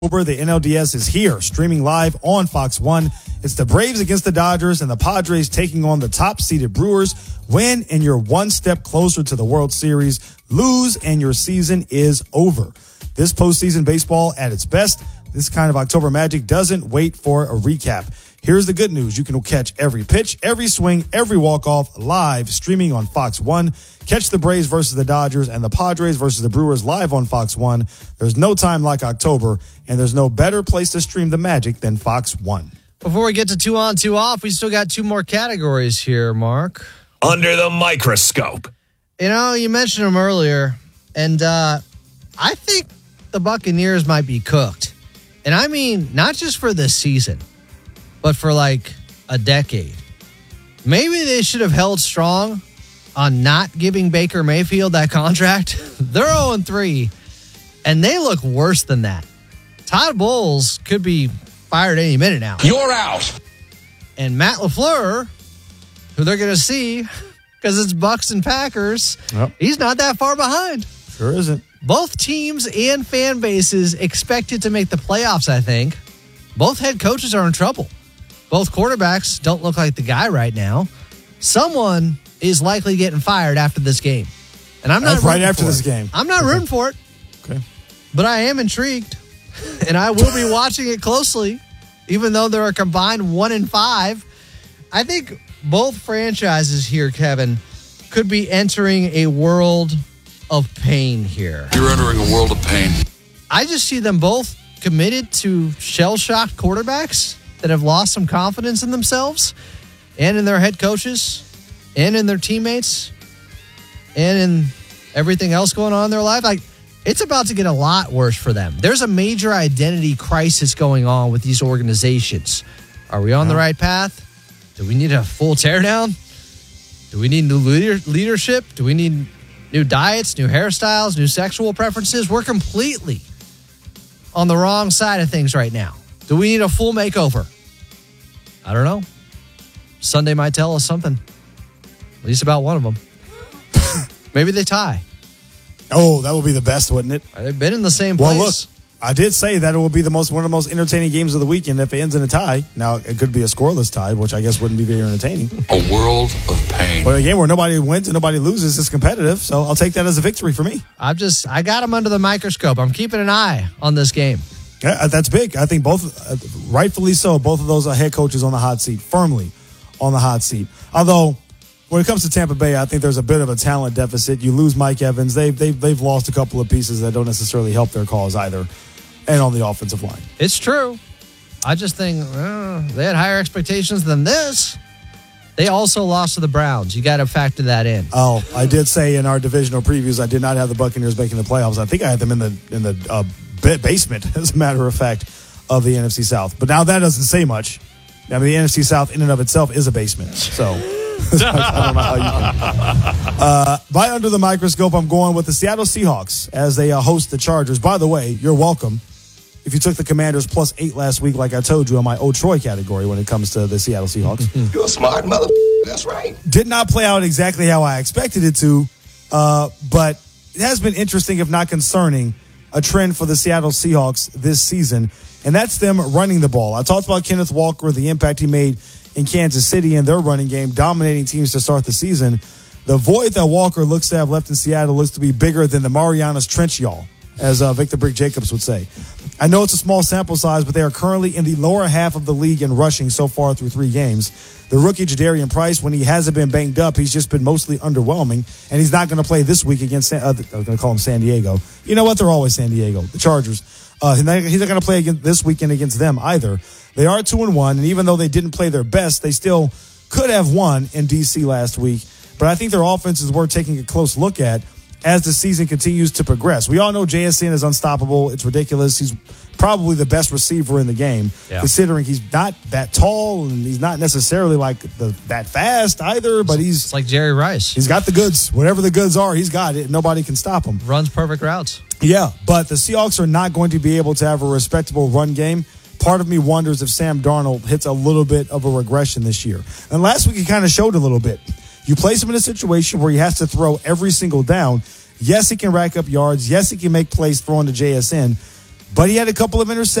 The NLDS is here, streaming live on Fox 1. It's the Braves against the Dodgers and the Padres taking on the top-seeded Brewers. Win and you're one step closer to the World Series. Lose and your season is over. This postseason baseball at its best. This kind of October magic doesn't wait for a recap. Here's the good news. You can catch every pitch, every swing, every walk-off live streaming on Fox 1. Catch the Braves versus the Dodgers and the Padres versus the Brewers live on Fox 1. There's no time like October, and there's no better place to stream the magic than Fox 1. Before we get to 2 on, 2 off, we still got 2 more categories here, Mark. Under the microscope. You know, you mentioned them earlier, and I think the Buccaneers might be cooked. And I mean, not just for this season, but for like a decade. Maybe they should have held strong on not giving Baker Mayfield that contract. They're 0-3, and they look worse than that. Todd Bowles could be fired any minute now. You're out. And Matt LaFleur, who they're going to see because it's Bucs and Packers, He's not that far behind. Sure isn't. Both teams and fan bases expected to make the playoffs, I think. Both head coaches are in trouble. Both quarterbacks don't look like the guy right now. Someone is likely getting fired after this game. And I'm not right after this game. I'm not rooting for it. Okay. But I am intrigued. And I will be watching it closely, even though they're a combined 1-5. I think both franchises here, Kevin, could be entering a world of pain here. You're entering a world of pain. I just see them both committed to shell-shocked quarterbacks that have lost some confidence in themselves and in their head coaches and in their teammates and in everything else going on in their life. Like, it's about to get a lot worse for them. There's a major identity crisis going on with these organizations. Are we on the right path? Do we need a full teardown? Do we need new leadership? Do we need new diets, new hairstyles, new sexual preferences? We're completely on the wrong side of things right now. Do we need a full makeover? I don't know. Sunday might tell us something. At least about one of them. Maybe they tie. Oh, that would be the best, wouldn't it? They've been in the same place. Well, look, I did say that it will be one of the most entertaining games of the weekend if it ends in a tie. Now, it could be a scoreless tie, which I guess wouldn't be very entertaining. A world of pain. But a game where nobody wins and nobody loses is competitive, so I'll take that as a victory for me. I got them under the microscope. I'm keeping an eye on this game. Yeah, that's big. I think both, rightfully so, both of those are head coaches on the hot seat, firmly on the hot seat. Although, when it comes to Tampa Bay, I think there's a bit of a talent deficit. You lose Mike Evans. They've lost a couple of pieces that don't necessarily help their cause either, and on the offensive line. It's true. I just think they had higher expectations than this. They also lost to the Browns. You got to factor that in. Oh, I did say in our divisional previews I did not have the Buccaneers making the playoffs. I think I had them in the basement, as a matter of fact, of the NFC South. But now that doesn't say much. I mean, the NFC South in and of itself is a basement. So I don't know how you can. By under the microscope, I'm going with the Seattle Seahawks as they host the Chargers. By the way, you're welcome if you took the Commanders +8 last week, like I told you, on my Old Troy category when it comes to the Seattle Seahawks. You're a smart mother. That's right. Did not play out exactly how I expected it to, but it has been interesting, if not concerning, a trend for the Seattle Seahawks this season, and that's them running the ball. I talked about Kenneth Walker, the impact he made in Kansas City and their running game, dominating teams to start the season. The void that Walker looks to have left in Seattle looks to be bigger than the Marianas Trench, y'all, as Victor Brick Jacobs would say. I know it's a small sample size, but they are currently in the lower half of the league in rushing so far through 3 games. The rookie Jadarian Price, when he hasn't been banged up, he's just been mostly underwhelming, and he's not going to play this week against, I'm going to call him San Diego. You know what? They're always San Diego, the Chargers. He's not going to play this weekend against them either. They are 2-1, and even though they didn't play their best, they still could have won in D.C. last week. But I think their offense is worth taking a close look at as the season continues to progress. We all know JSN is unstoppable. It's ridiculous. He's probably the best receiver in the game, considering he's not that tall and he's not necessarily like that fast either, but it's like Jerry Rice. He's got the goods. Whatever the goods are, he's got it. Nobody can stop him. Runs perfect routes. Yeah, but the Seahawks are not going to be able to have a respectable run game. Part of me wonders if Sam Darnold hits a little bit of a regression this year. And last week he kind of showed a little bit. You place him in a situation where he has to throw every single down. Yes, he can rack up yards. Yes, he can make plays throwing to JSN. but he had a couple of interceptions.